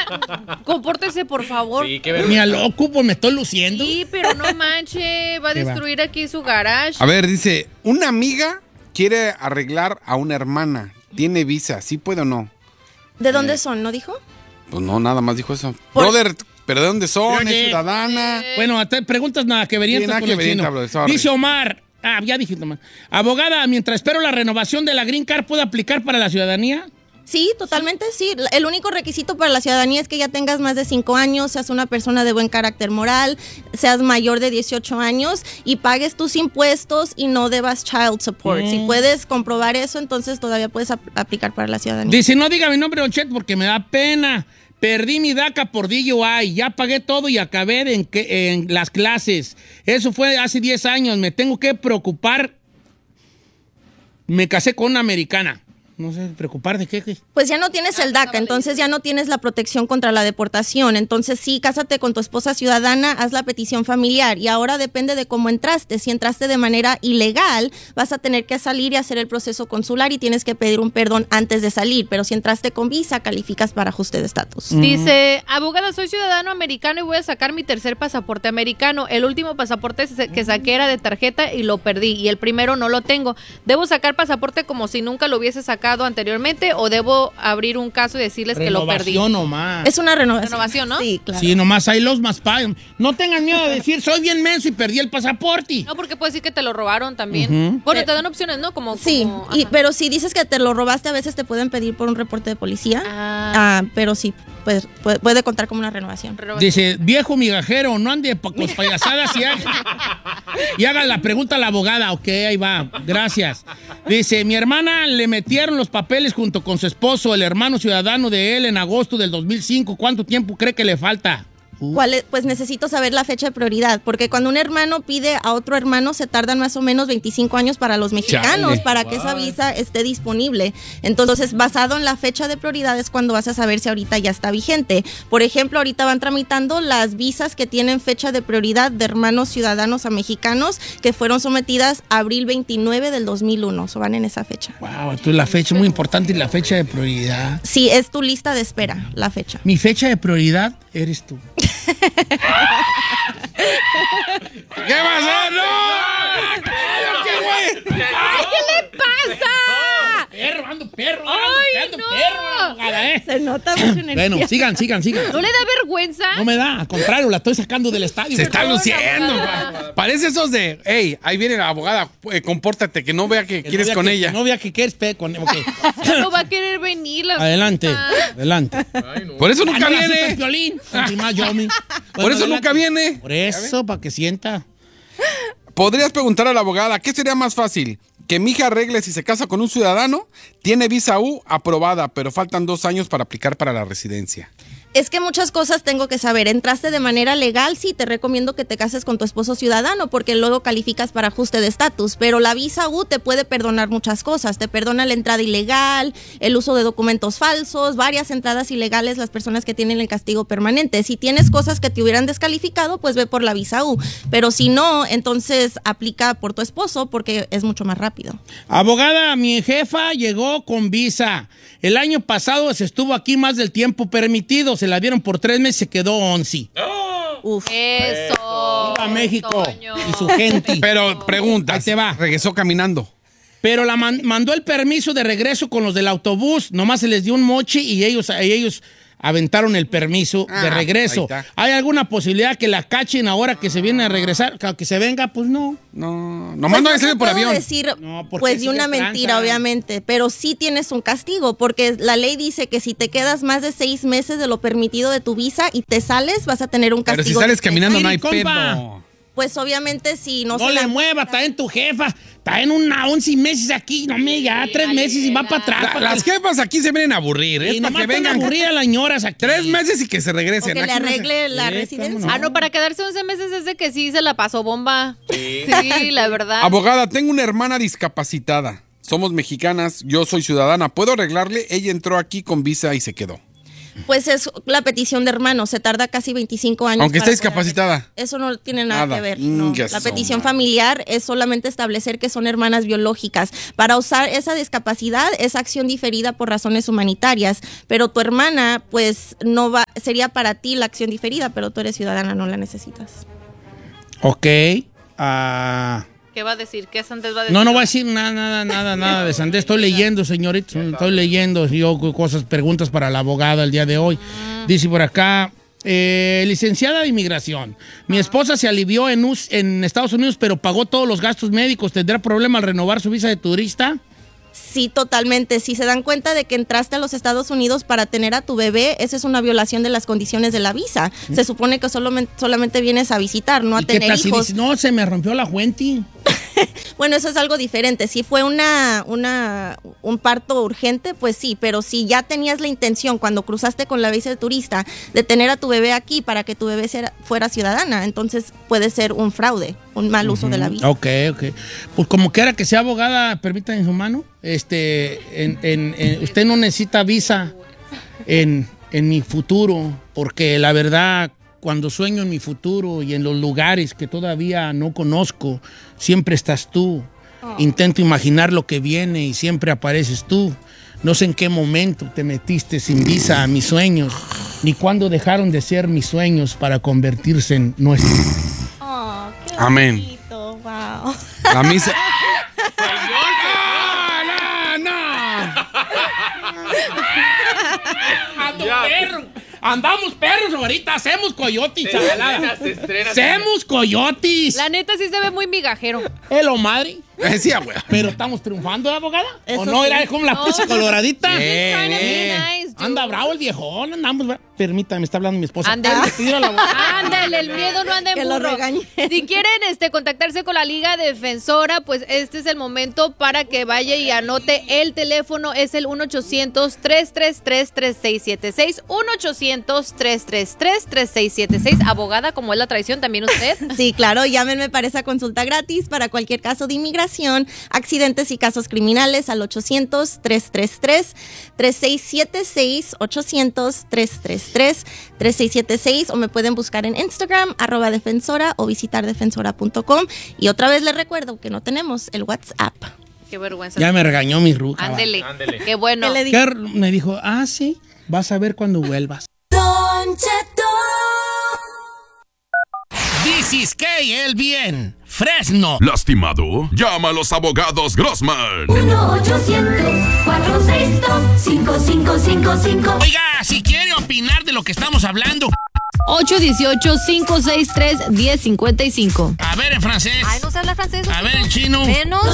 Compórtese, por favor. Sí, qué vergüenza. Ni a loco, pues me estoy luciendo. Sí, pero no manche, va a destruir aquí su garage. A ver, dice, una amiga quiere arreglar a una hermana. Tiene visa, ¿sí puede o no? ¿De dónde son, no dijo? Pues no, nada más dijo eso. Brother, ¿pero de dónde son? Oye, ¿Es ciudadana? Bueno, hasta preguntas nada que verían Sí, nada con que el verienta, chino. bro, sorry. Dice Omar. Ya dije, Omar. Abogada, mientras espero la renovación de la Green Card, ¿puedo aplicar para la ciudadanía? Sí, totalmente sí. El único requisito para la ciudadanía es que ya tengas más de 5 años, seas una persona de buen carácter moral, seas mayor de 18 años y pagues tus impuestos y no debas child support. Si puedes comprobar eso, entonces todavía puedes aplicar para la ciudadanía. Dice, no diga mi nombre, Don Chet, porque me da pena. Perdí mi DACA por DUI, ya pagué todo y acabé en las clases. Eso fue hace 10 años, me tengo que preocupar. Me casé con una americana. No sé, ¿preocupar de qué? Pues ya no tienes el DACA, entonces ya no tienes la protección contra la deportación. Entonces sí, cásate con tu esposa ciudadana, haz la petición familiar y ahora depende de cómo entraste. Si entraste de manera ilegal, vas a tener que salir y hacer el proceso consular y tienes que pedir un perdón antes de salir. Pero si entraste con visa, calificas para ajuste de estatus. Dice, abogada, soy ciudadano americano y voy a sacar mi tercer pasaporte americano. El último pasaporte que saqué era de tarjeta y lo perdí. Y el primero no lo tengo. ¿Debo sacar pasaporte como si nunca lo hubiese sacado anteriormente o debo abrir un caso y decirles que lo perdí? Renovación nomás. Es una renovación. Renovación, ¿no? Sí, claro. Sí, nomás hay los más pagan. No tengan miedo de decir, soy bien menso y perdí el pasaporte. No, porque puede decir que te lo robaron también. Bueno, te dan opciones, ¿no? Sí, ajá. pero si dices que te lo robaste, a veces te pueden pedir por un reporte de policía. Pero sí, pues, puede contar como una renovación. Dice, viejo migajero, no ande con payasadas y haga la pregunta a la abogada. Ok, ahí va, gracias. Dice, mi hermana le metieron los papeles junto con su esposo, el hermano ciudadano de él, en agosto del 2005. ¿Cuánto tiempo cree que le falta? Pues necesito saber la fecha de prioridad, porque cuando un hermano pide a otro hermano se tardan más o menos 25 años para los mexicanos, Chale. para que esa visa esté disponible. Entonces, basado en la fecha de prioridad es cuando vas a saber si ahorita ya está vigente. Por ejemplo, ahorita van tramitando las visas que tienen fecha de prioridad de hermanos ciudadanos a mexicanos que fueron sometidas abril 29 del 2001, o van en esa fecha. Wow, entonces la fecha es muy importante y la fecha de prioridad. Sí, es tu lista de espera, la fecha. Mi fecha de prioridad eres tú. ¿Qué va a hacer? ¡No! ¿Qué le pasa? Perro, ando perro. ¡Ay, ando no! perro, abogada, Se nota mucha energía. Bueno, sigan. ¿No le da vergüenza? No me da, al contrario, la estoy sacando del estadio. Se está Perdón, luciendo. abogada. Parece esos de, hey, ahí viene la abogada, compórtate, que no vea que Que quieres no vea con que- ella. No vea que quieres con ok. No va a querer venir. Adelante, adelante. Por eso Ah, nunca no la asustes, viene. Piolín. Encima Yomi. Por Bueno, eso adelante. nunca viene. Por eso, para que sienta. Podrías preguntar a la abogada, ¿qué sería más fácil? ¿Que mi hija arregle si se casa con un ciudadano? Tiene visa U aprobada, pero faltan 2 años para aplicar para la residencia. Es que muchas cosas tengo que saber. ¿Entraste de manera legal? Sí, te recomiendo que te cases con tu esposo ciudadano porque luego calificas para ajuste de estatus. Pero la visa U te puede perdonar muchas cosas. Te perdona la entrada ilegal, el uso de documentos falsos, varias entradas ilegales, las personas que tienen el castigo permanente. Si tienes cosas que te hubieran descalificado, pues ve por la visa U. Pero si no, entonces aplica por tu esposo porque es mucho más rápido. Abogada, mi jefa llegó con visa. El año pasado se estuvo aquí más del tiempo permitido. Se la dieron por 3 meses y se quedó 11. Uf. Eso. A México Toño. y su gente. Pero pregunta, Ahí te va. regresó caminando. Pero la mandó el permiso de regreso con los del autobús. Nomás se les dio un moche y ellos aventaron el permiso de regreso. ahí está. ¿Hay alguna posibilidad que la cachen ahora que se viene a regresar? Que se venga, pues no. No, nomás no Pues sale por puedo avión. decir, No, porque pues de sigue una tranza. mentira, obviamente, pero sí tienes un castigo, porque la ley dice que si te quedas más de 6 meses de lo permitido de tu visa y te sales, vas a tener un castigo. Pero si sales de 3 caminando no hay Mire, compa. pedo. Pues obviamente si no, No se le la... mueva, está en tu jefa. Está en 11 meses aquí. No me ya 3 meses y va para atrás. Las jefas aquí se vienen a aburrir, Y es para nomás que vengan aburrir a las ñoras aquí. 3 meses y que se o regresen. que le Aquí no se- arregle la Sí, residencia. cómo Ah, no, para quedarse 11 meses es de que sí se la pasó bomba. Sí, la verdad. Abogada, tengo una hermana discapacitada. Somos mexicanas, yo soy ciudadana. ¿Puedo arreglarle? Ella entró aquí con visa y se quedó. Pues es la petición de hermanos, se tarda casi 25 años. Aunque esté para poder discapacitada. hacer. Eso no tiene nada que ver. No. Ya La son, petición familiar es solamente establecer que son hermanas biológicas. Para usar esa discapacidad es acción diferida por razones humanitarias, pero tu hermana pues no va, sería para ti la acción diferida, pero tú eres ciudadana, no la necesitas. Ok. ¿Qué va a decir? ¿Qué Sandés va a decir? No voy a decir nada de Sandés. Estoy leyendo, señorita. Estoy leyendo yo preguntas para la abogada el día de hoy. Dice por acá, licenciada de inmigración. Mi esposa se alivió en Estados Unidos, pero pagó todos los gastos médicos. ¿Tendrá problema al renovar su visa de turista? Sí, totalmente. Si se dan cuenta de que entraste a los Estados Unidos para tener a tu bebé, esa es una violación de las condiciones de la visa. Se supone que solamente vienes a visitar, no a ¿Y qué tener tal si hijos. dices, no, se me rompió la fuente? Bueno, eso es algo diferente. Si fue un parto urgente, pues sí, pero si ya tenías la intención cuando cruzaste con la visa de turista de tener a tu bebé aquí para que tu bebé fuera ciudadana, entonces puede ser un fraude, un mal uso de la visa. Ok. Pues como quiera que sea abogada, permítanme su mano, usted no necesita visa en mi futuro, porque la verdad, cuando sueño en mi futuro y en los lugares que todavía no conozco, siempre estás tú. Intento imaginar lo que viene y siempre apareces tú. No sé en qué momento te metiste sin visa a mis sueños, ni cuándo dejaron de ser mis sueños para convertirse en nuestros. Qué Amén. bonito, wow. La misa. Andamos perros ahorita, hacemos coyotes, chavalada. Hacemos coyotes. La neta sí se ve muy migajero. Hello, madre. Decía, güey. Pero estamos triunfando, ¿eh, abogada? Eso ¿O no? sí. Era como la pizza coloradita. Trying to be nice, dude. Anda bravo el viejón, andamos. Permítame, me está hablando mi esposa. Ándale. Tírala, abogada. Ándale, el miedo no anda en Que lo burro. regañen. Si quieren contactarse con la Liga Defensora, pues este es el momento para que vaya y anote el teléfono. Es el 1-800-333-3676. 1-800-333-3676. Abogada, como es la tradición, también usted. Sí, claro, llámenme para esa consulta gratis para cualquier caso de inmigración, accidentes y casos criminales al 800-333-3676, 800-333-3676, o me pueden buscar en Instagram, @defensora, o visitar defensora.com. Y otra vez les recuerdo que no tenemos el WhatsApp. Qué vergüenza. Ya me regañó mi ruca. Ándele. Qué bueno. ¿Qué le digo? Me dijo, sí, vas a ver cuando vuelvas. Don Cheto. This is el bien. Fresno. ¿Lastimado? Llama a los abogados Grossman. 1-800-462-5555. Oiga, si quiere opinar de lo que estamos hablando. 818-563-1055. A ver en francés. Ay, no se habla francés. A ver en chino. Menos.